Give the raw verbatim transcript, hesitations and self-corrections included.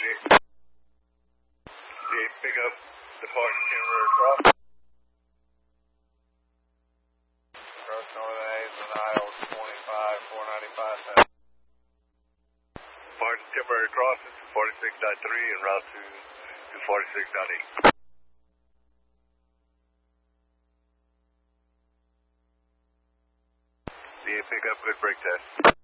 Pick up departing timber cross. Cross Northern Hazen, Iowa twenty-five, four ninety-five south. Departing timber crossing to forty-six point three and route to, to forty-six point eight. D A pick up, good brake test.